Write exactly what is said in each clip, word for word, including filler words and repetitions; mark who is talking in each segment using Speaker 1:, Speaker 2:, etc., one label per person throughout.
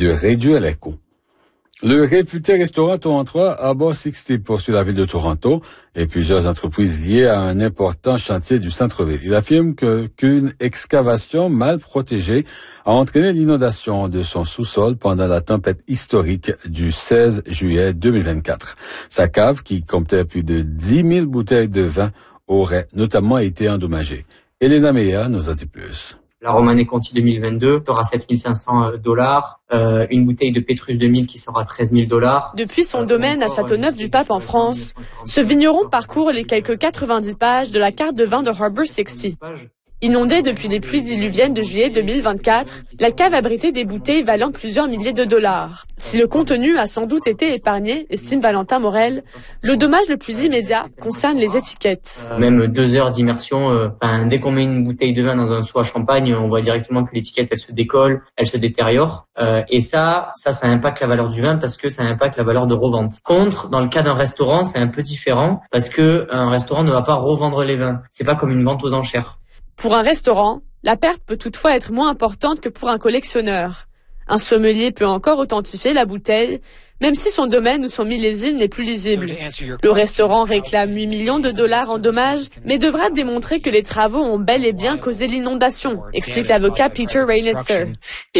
Speaker 1: de réduire les coûts. Le réputé restaurant Torontois Arbor soixante poursuit la ville de Toronto et plusieurs entreprises liées à un important chantier du centre-ville. Il affirme que, qu'une excavation mal protégée a entraîné l'inondation de son sous-sol pendant la tempête historique du seize juillet deux mille vingt-quatre. Sa cave, qui comptait plus de dix mille bouteilles de vin, aurait notamment été endommagée. Elena Meyer nous en dit plus.
Speaker 2: La Romanée Conti deux mille vingt-deux sera sept mille cinq cents dollars, euh, une bouteille de Pétrus deux mille qui sera treize mille dollars.
Speaker 3: Depuis son domaine à Châteauneuf-du-Pape en France, ce vigneron parcourt les quelques quatre-vingt-dix pages de la carte de vin de Arbor soixante. Inondée depuis les pluies diluviennes de juillet deux mille vingt-quatre, la cave abritait des bouteilles valant plusieurs milliers de dollars. Si le contenu a sans doute été épargné, estime Valentin Morel, le dommage le plus immédiat concerne les étiquettes.
Speaker 2: Même deux heures d'immersion, euh, enfin, dès qu'on met une bouteille de vin dans un seau à champagne, on voit directement que l'étiquette elle se décolle, elle se détériore. Euh, et ça, ça, ça impacte la valeur du vin parce que ça impacte la valeur de revente. Contre, dans le cas d'un restaurant, c'est un peu différent parce que un restaurant ne va pas revendre les vins. C'est pas comme une vente aux enchères.
Speaker 3: Pour un restaurant, la perte peut toutefois être moins importante que pour un collectionneur. Un sommelier peut encore authentifier la bouteille, même si son domaine ou son millésime n'est plus lisible. Le restaurant réclame huit millions de dollars en dommages, mais devra démontrer que les travaux ont bel et bien causé l'inondation, explique l'avocat Peter Reinitzer.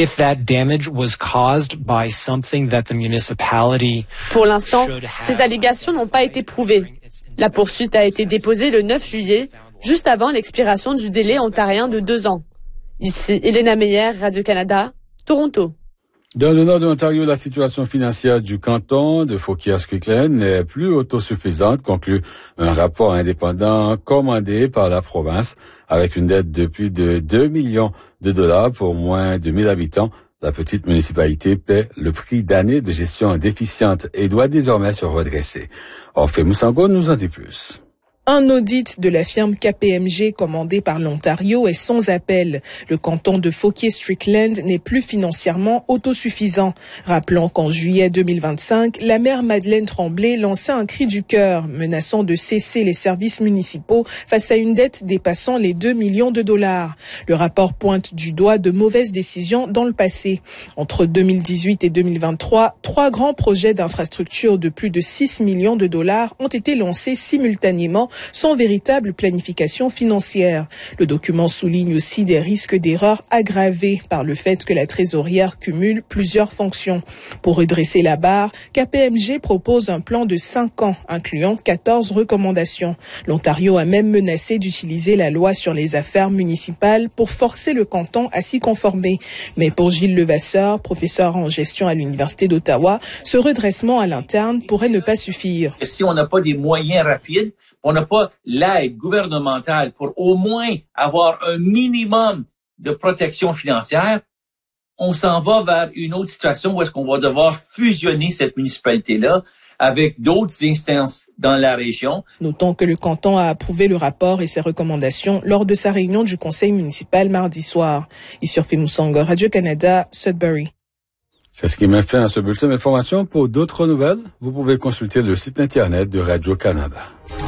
Speaker 3: Pour l'instant, ces allégations n'ont pas été prouvées. La poursuite a été déposée le neuf juillet, juste avant l'expiration du délai ontarien de deux ans. Ici, Elena Meyer, Radio-Canada, Toronto.
Speaker 1: Dans le nord de l'Ontario, la situation financière du canton de Fauquier-Strickland n'est plus autosuffisante, conclut un rapport indépendant commandé par la province. Avec une dette de plus de deux millions de dollars pour moins de mille habitants, la petite municipalité paie le prix d'années de gestion déficiente et doit désormais se redresser. Orphée Moussango nous en dit plus.
Speaker 4: Un audit de la firme K P M G commandé par l'Ontario est sans appel. Le canton de Fauquier-Strickland n'est plus financièrement autosuffisant. Rappelons qu'en juillet deux mille vingt-cinq, la maire Madeleine Tremblay lançait un cri du cœur, menaçant de cesser les services municipaux face à une dette dépassant les deux millions de dollars. Le rapport pointe du doigt de mauvaises décisions dans le passé. Entre deux mille dix-huit et deux mille vingt-trois, trois grands projets d'infrastructure de plus de six millions de dollars ont été lancés simultanément sans véritable planification financière. Le document souligne aussi des risques d'erreurs aggravés par le fait que la trésorière cumule plusieurs fonctions. Pour redresser la barre, K P M G propose un plan de cinq ans, incluant quatorze recommandations. L'Ontario a même menacé d'utiliser la loi sur les affaires municipales pour forcer le canton à s'y conformer. Mais pour Gilles Levasseur, professeur en gestion à l'Université d'Ottawa, ce redressement à l'interne pourrait ne pas suffire.
Speaker 5: Si on n'a pas des moyens rapides, on n'a pas l'aide gouvernementale pour au moins avoir un minimum de protection financière, on s'en va vers une autre situation où est-ce qu'on va devoir fusionner cette municipalité-là avec d'autres instances dans la région.
Speaker 4: Notons que le canton a approuvé le rapport et ses recommandations lors de sa réunion du conseil municipal mardi soir. Ici Orphée Moussango, Radio-Canada, Sudbury.
Speaker 1: C'est ce qui met fin à ce bulletin d'information. Pour d'autres nouvelles, vous pouvez consulter le site internet de Radio-Canada.